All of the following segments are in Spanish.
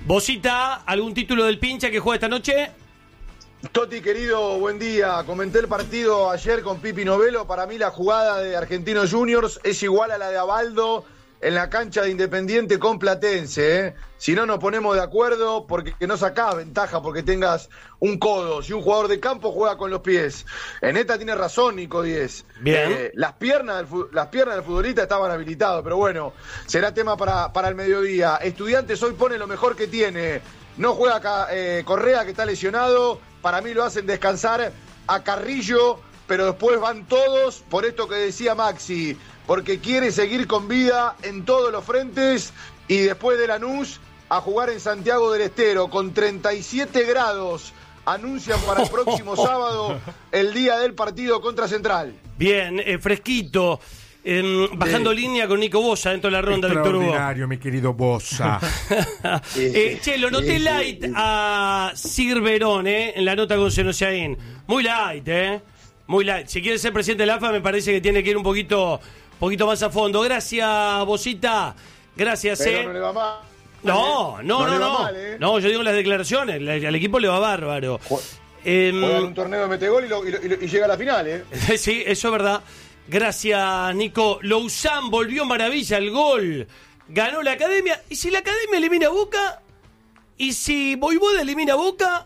Bosita, ¿algún título del pincha que juega esta noche? Toti, querido, buen día. Comenté el partido ayer con Pipi Novello. Para mí la jugada de Argentinos Juniors es igual a la de Abaldo en la cancha de Independiente con Platense, ¿eh? Si no nos ponemos de acuerdo, porque no sacás ventaja porque tengas un codo. Si un jugador de campo juega con los pies. En esta tiene razón Nico Díez. Bien. Las piernas del futbolista estaban habilitadas, pero bueno, será tema para el mediodía. Estudiantes hoy pone lo mejor que tiene. No juega Correa, que está lesionado. Para mí lo hacen descansar a Carrillo, pero después van todos por esto que decía Maxi, porque quiere seguir con vida en todos los frentes y después de Lanús a jugar en Santiago del Estero con 37 grados. Anuncian para el próximo sábado el día del partido contra Central. Bien, fresquito. Bajando línea con Nico Bosa dentro de la ronda, Víctor Hugo. Extraordinario, mi querido Bosa. Che, lo noté light a Sir Verón, en la nota con Senosiaín. Muy light, muy light. Si quiere ser presidente de la AFA, me parece que tiene que ir un poquito más a fondo. Gracias, Bosita. Gracias, Pero no le va mal. No. No, yo digo las declaraciones. Al equipo le va bárbaro. Juegan un torneo de metegol y llega a la final, Sí, eso es verdad. Gracias, Nico. Louzán volvió maravilla el gol. Ganó la Academia. ¿Y si la Academia elimina a Boca? ¿Y si Voivoda elimina a Boca?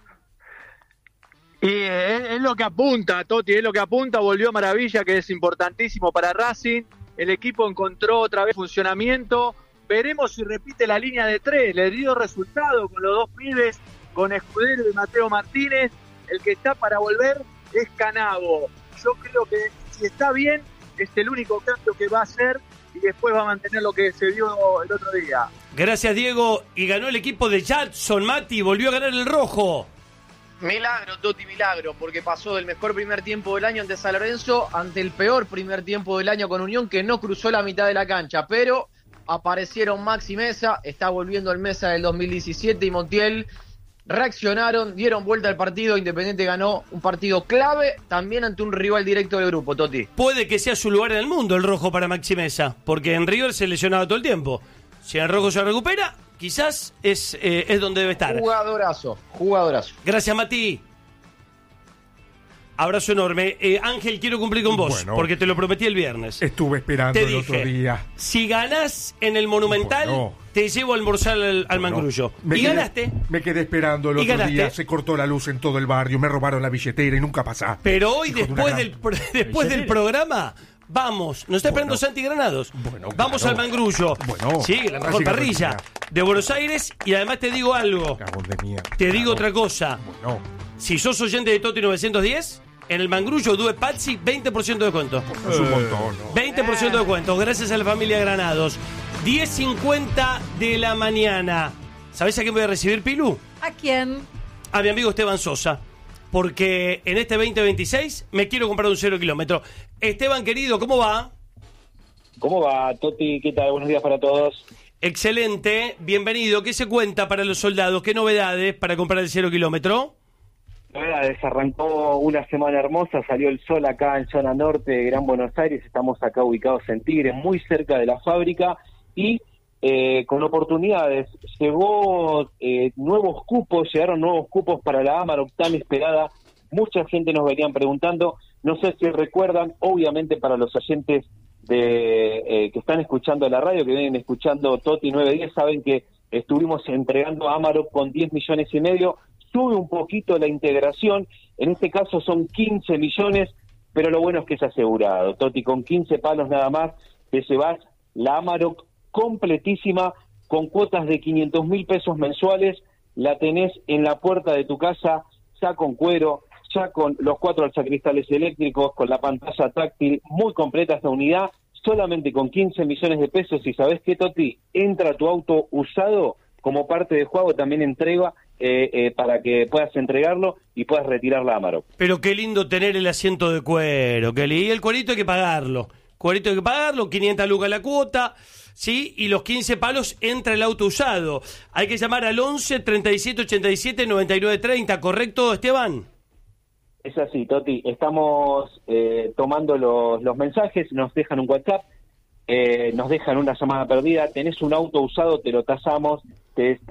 Y es lo que apunta, Toti, es lo que apunta. Volvió maravilla, que es importantísimo para Racing. El equipo encontró otra vez funcionamiento. Veremos si repite la línea de 3. Le dio resultado con los dos pibes, con Escudero y Mateo Martínez. El que está para volver es Canavo. Yo creo que si está bien, es el único cambio que va a hacer y después va a mantener lo que se vio el otro día. Gracias, Diego. Y ganó el equipo de Jackson, Mati. Volvió a ganar el rojo. Milagro, Toti, milagro, porque pasó del mejor primer tiempo del año ante San Lorenzo ante el peor primer tiempo del año con Unión, que no cruzó la mitad de la cancha, pero aparecieron Maxi Mesa, está volviendo el Mesa del 2017 y Montiel. Reaccionaron, dieron vuelta al partido. Independiente ganó un partido clave también ante un rival directo del grupo, Toti. Puede que sea su lugar en el mundo el rojo para Maxi Mesa, porque en River se lesionaba todo el tiempo. Si el rojo se recupera, quizás es donde debe estar. Jugadorazo. Gracias, Mati. Abrazo enorme. Ángel, quiero cumplir con vos, porque te lo prometí el viernes. Estuve esperando te el dije, otro día. Si ganás en el Monumental, te llevo a almorzar al Mangrullo. Y ganaste. Me quedé esperando el otro día. Se cortó la luz en todo el barrio, me robaron la billetera y nunca pasaste. Pero hoy, después del programa, vamos. Nos está esperando Santi Granados. Vamos al Mangrullo. Sí, la mejor parrilla de Buenos Aires. Y además te digo algo. Te digo otra cosa. Si sos oyente de Toti 910... en el Mangrullo Due Pazzi, 20% de descuento. Es un montón, ¿no? 20% de descuento, gracias a la familia Granados. 10:50 de la mañana. ¿Sabés a quién voy a recibir, Pilu? ¿A quién? A mi amigo Esteban Sosa. Porque en este 2026 me quiero comprar un 0 kilómetro. Esteban, querido, ¿cómo va? ¿Cómo va, Toti? ¿Qué tal? Buenos días para todos. Excelente, bienvenido. ¿Qué se cuenta para los soldados? ¿Qué novedades para comprar el 0 kilómetro? Arrancó una semana hermosa, salió el sol acá en zona norte de Gran Buenos Aires, estamos acá ubicados en Tigre, muy cerca de la fábrica y con oportunidades. Llegaron nuevos cupos para la Amarok tan esperada. Mucha gente nos venían preguntando, no sé si recuerdan, obviamente para los oyentes que están escuchando la radio, que vienen escuchando Toti 910, saben que estuvimos entregando a Amarok con 10 millones y medio. Sube un poquito la integración, en este caso son 15 millones, pero lo bueno es que es asegurado. Toti, con 15 palos nada más, te llevas la Amarok completísima, con cuotas de 500.000 pesos mensuales, la tenés en la puerta de tu casa, ya con cuero, ya con los 4 alzacristales eléctricos, con la pantalla táctil, muy completa esta unidad, solamente con 15 millones de pesos. Y ¿sabés qué, Toti? Entra tu auto usado, como parte de juego también entrega para que puedas entregarlo y puedas retirar la Amarok. Pero qué lindo tener el asiento de cuero, y el cuerito hay que pagarlo. 500 lucas la cuota, ¿sí? Y los 15 palos entra el auto usado. Hay que llamar al 11 37 87 99 30, ¿correcto, Esteban? Es así, Toti. Estamos tomando los mensajes, nos dejan un WhatsApp, nos dejan una llamada perdida. Tenés un auto usado, te lo tasamos,